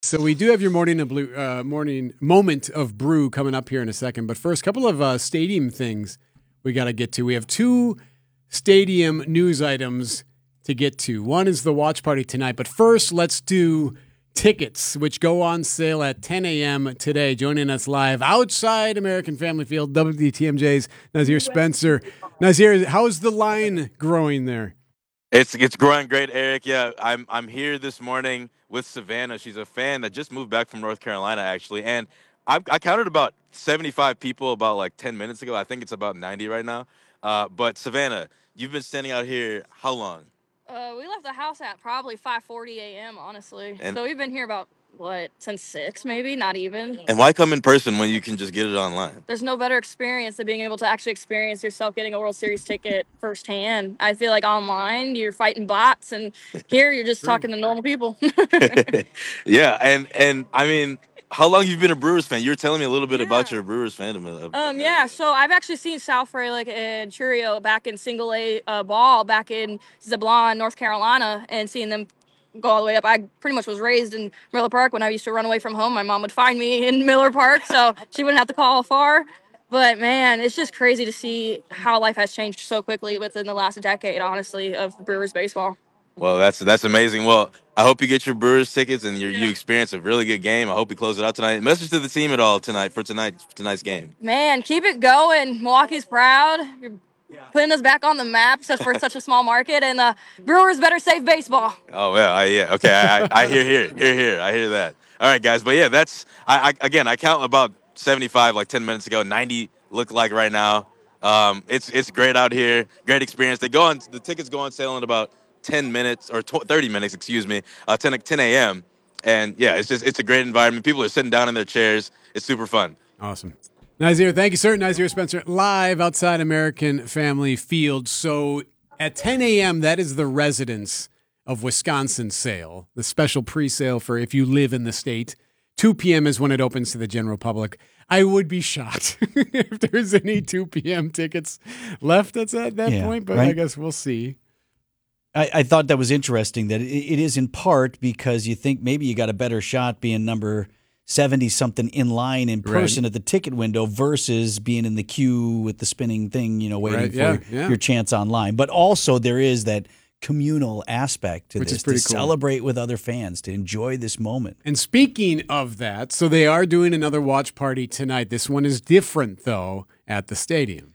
So we do have your morning moment of brew coming up here in a second. But first, a couple of stadium things we got to get to. We have two stadium news items to get to. One is the watch party tonight. But first, let's do tickets, which go on sale at 10 a.m. today. Joining us live outside American Family Field, WTMJ's Nazir Spencer. Nazir, how's the line growing there? It's growing great, Eric. Yeah, I'm here this morning with Savannah. She's a fan that just moved back from North Carolina, actually. And I counted about 75 people about like 10 minutes ago. I think it's about 90 right now. But Savannah, you've been standing out here how long? We left the house at probably 5:40 a.m., honestly. And so we've been here about, since 6 maybe? Not even. And why come in person when you can just get it online? There's no better experience than being able to actually experience yourself getting a World Series ticket firsthand. I feel like online you're fighting bots, and here you're just talking to normal people. Yeah, and I mean, how long have you been a Brewers fan? You were telling me a little bit about your Brewers fandom. Yeah, so I've actually seen Sal Frelick and Churio back in single A ball back in Zablon, North Carolina, and seeing them go all the way up. I pretty much was raised in Miller Park. When I used to run away from home, my mom would find me in Miller Park, so she wouldn't have to call far. But, man, it's just crazy to see how life has changed so quickly within the last decade, honestly, of Brewers baseball. Well, that's amazing. Well, I hope you get your Brewers tickets and you experience a really good game. I hope you close it out tonight. Message to the team at all tonight for tonight's game. Man, keep it going. Milwaukee's proud. You're putting us back on the map for such a small market, and Brewers better save baseball. Oh, well, yeah. Okay, I hear. I hear that. All right, guys. But, yeah, I count about 75 like 10 minutes ago. 90 look like right now. It's great out here. Great experience. The tickets go on sale in about 10 minutes or 30 minutes, 10 a.m. And, yeah, it's a great environment. People are sitting down in their chairs. It's super fun. Awesome. Nazir, thank you, sir. Nazir Spencer, live outside American Family Field. So at 10 a.m., that is the Residents of Wisconsin sale, the special pre-sale for if you live in the state. 2 p.m. is when it opens to the general public. I would be shocked if there's any 2 p.m. tickets left at that point, but right? I guess we'll see. I thought that was interesting that it is in part because you think maybe you got a better shot being number 70-something in line in person at the ticket window versus being in the queue with the spinning thing, waiting for your chance online. But also there is that communal aspect to Which this, is pretty to cool. Celebrate with other fans, to enjoy this moment. And speaking of that, so they are doing another watch party tonight. This one is different, though, at the stadium.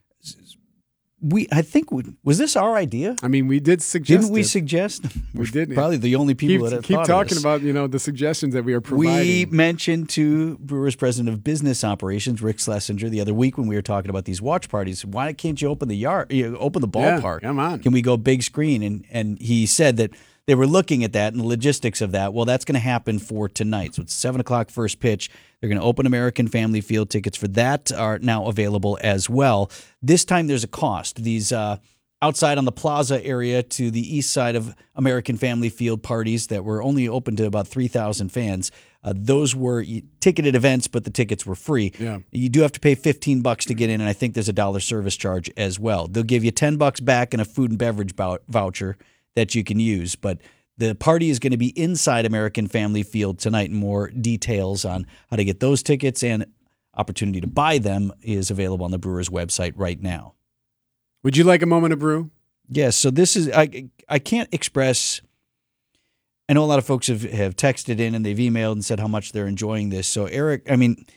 Was this our idea? I mean, we did suggest. Didn't we suggest? We did. Probably the only people that keep thought talking of about the suggestions that we are providing. We mentioned to Brewers President of Business Operations Rick Schlesinger the other week when we were talking about these watch parties. Why can't you open the open the ballpark? Yeah, come on. Can we go big screen? And he said that they were looking at that and the logistics of that. Well, that's going to happen for tonight. So it's 7:00 first pitch. They're going to open American Family Field. Tickets for that are now available as well. This time there's a cost. These outside on the plaza area to the east side of American Family Field parties that were only open to about 3,000 fans. Those were ticketed events, but the tickets were free. Yeah. You do have to pay $15 to get in, and I think there's a $1 service charge as well. They'll give you $10 back and a food and beverage voucher that you can use. But the party is going to be inside American Family Field tonight, and more details on how to get those tickets and opportunity to buy them is available on the Brewers website right now. Would you like a moment of brew? Yes. So this is, I can't express, I know a lot of folks have texted in and they've emailed and said how much they're enjoying this. So Eric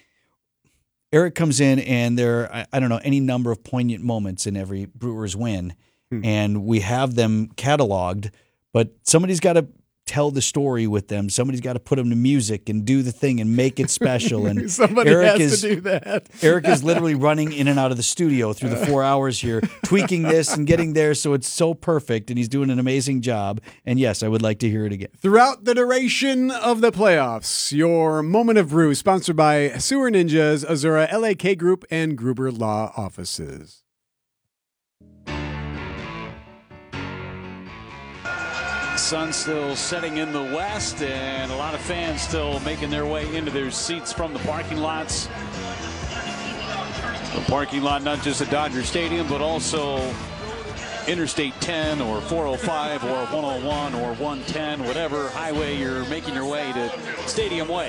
comes in and there are, I don't know, any number of poignant moments in every Brewers win. And we have them cataloged, but somebody's got to tell the story with them. Somebody's got to put them to music and do the thing and make it special. And somebody has to do that. Eric is literally running in and out of the studio through the 4 hours here, tweaking this and getting there so it's so perfect, and he's doing an amazing job. And yes, I would like to hear it again. Throughout the duration of the playoffs, your Moment of Brew, sponsored by Sewer Ninjas, Azura, LAK Group, and Gruber Law Offices. Sun still setting in the west, and a lot of fans still making their way into their seats from the parking lots. The parking lot, not just at Dodger Stadium, but also Interstate 10 or 405 or 101 or 110, whatever highway you're making your way to Stadium Way.